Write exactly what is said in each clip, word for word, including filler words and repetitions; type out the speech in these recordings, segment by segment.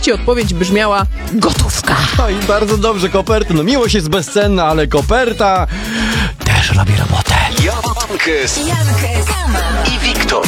części odpowiedź brzmiała gotówka. No i bardzo dobrze, koperty. No miłość jest bezcenna, ale koperta też robi robotę. Jankes, i Wiktor.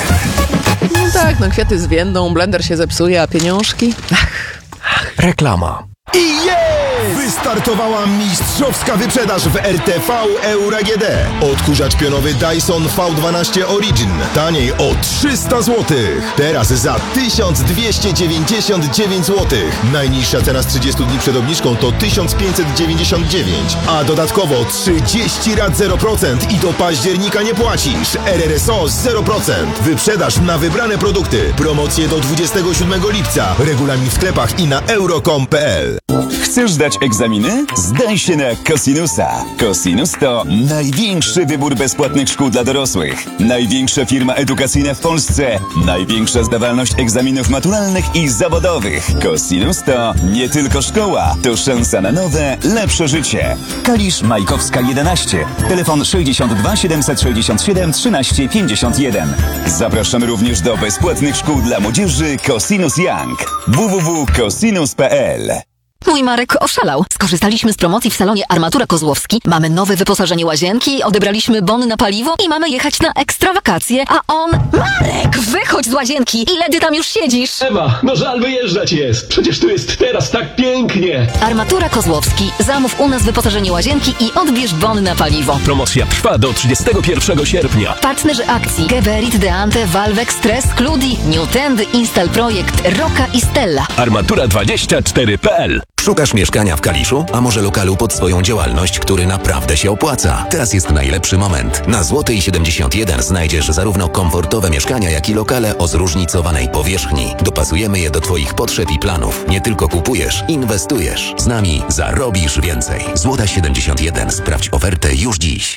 No tak, no kwiaty zwiędą, blender się zepsuje, a pieniążki? Ach. Reklama. I jest! Wystartowała mistrzowska wyprzedaż w R T V Euro A G D. Odkurzacz pionowy Dyson V dwanaście Origin. Taniej o trzysta złotych. Teraz za tysiąc dwieście dziewięćdziesiąt dziewięć złotych. Najniższa cena z trzydziestu dni przed obniżką to tysiąc pięćset dziewięćdziesiąt dziewięć. A dodatkowo trzydzieści rat zero procent i do października nie płacisz. R R S O zero procent. Wyprzedaż na wybrane produkty. Promocje do dwudziestego siódmego lipca. Regulamin w sklepach i na euro kropka com kropka p l. Chcesz zdać egzaminy? Zdaj się na Cosinusa. Cosinus to największy wybór bezpłatnych szkół dla dorosłych. Największa firma edukacyjna w Polsce. Największa zdawalność egzaminów maturalnych i zawodowych. Cosinus to nie tylko szkoła, to szansa na nowe, lepsze życie. Kalisz Majkowska jedenaście. Telefon sześćdziesiąt dwa siedemset sześćdziesiąt siedem trzynaście pięćdziesiąt jeden. Zapraszamy również do bezpłatnych szkół dla młodzieży Cosinus Young. w w w kropka cosinus kropka p l. Mój Marek oszalał. Skorzystaliśmy z promocji w salonie Armatura Kozłowski. Mamy nowe wyposażenie łazienki, odebraliśmy bon na paliwo i mamy jechać na ekstra wakacje. A on... Marek, wychodź z łazienki! Ile ty tam już siedzisz? Ewa, no żal wyjeżdżać jest. Przecież tu jest teraz tak pięknie. Armatura Kozłowski. Zamów u nas wyposażenie łazienki i odbierz bon na paliwo. Promocja trwa do trzydziestego pierwszego sierpnia. Partnerzy akcji: Geberit, Deante, Valvex, Stress, Cludi, Newtendy, Instal Projekt, Roka i Stella. Armatura dwadzieścia cztery kropka p l. Szukasz mieszkania w Kaliszu? A może lokalu pod swoją działalność, który naprawdę się opłaca? Teraz jest najlepszy moment. Na Złotej siedemdziesiąt jeden znajdziesz zarówno komfortowe mieszkania, jak i lokale o zróżnicowanej powierzchni. Dopasujemy je do Twoich potrzeb i planów. Nie tylko kupujesz, inwestujesz. Z nami zarobisz więcej. Złota siedemdziesiąt jeden. Sprawdź ofertę już dziś.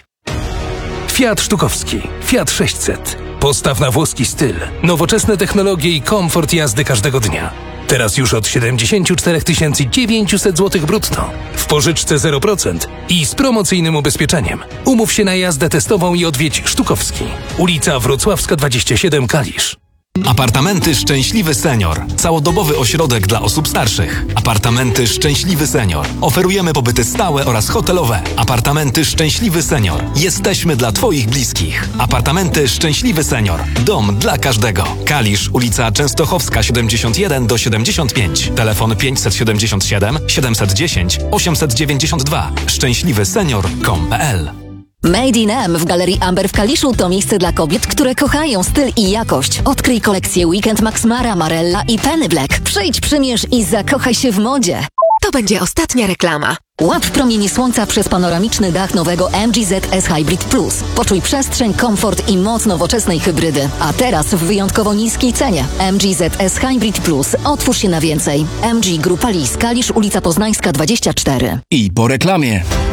Fiat Sztukowski. Fiat sześćset. Postaw na włoski styl, nowoczesne technologie i komfort jazdy każdego dnia. Teraz już od siedemdziesiąt cztery tysiące dziewięćset złotych brutto. W pożyczce zero procent i z promocyjnym ubezpieczeniem. Umów się na jazdę testową i odwiedź Sztukowski. Ulica Wrocławska dwadzieścia siedem, Kalisz. Apartamenty Szczęśliwy Senior. Całodobowy ośrodek dla osób starszych. Apartamenty Szczęśliwy Senior. Oferujemy pobyty stałe oraz hotelowe. Apartamenty Szczęśliwy Senior. Jesteśmy dla Twoich bliskich. Apartamenty Szczęśliwy Senior. Dom dla każdego. Kalisz, ulica Częstochowska siedemdziesiąt jeden do siedemdziesiąt pięć. Telefon pięćset siedemdziesiąt siedem siedemset dziesięć osiemset dziewięćdziesiąt dwa. szczęśliwy senior kropka com kropka p l. Made in M w Galerii Amber w Kaliszu to miejsce dla kobiet, które kochają styl i jakość. Odkryj kolekcję Weekend Max Mara, Marella i Penny Black. Przyjdź, przymierz i zakochaj się w modzie. To będzie ostatnia reklama. Łap promienie słońca przez panoramiczny dach nowego M G Z S Hybrid Plus. Poczuj przestrzeń, komfort i moc nowoczesnej hybrydy. A teraz w wyjątkowo niskiej cenie. M G Z S Hybrid Plus. Otwórz się na więcej. M G Grupa Lis, Kalisz, ulica Poznańska dwadzieścia cztery. I po reklamie.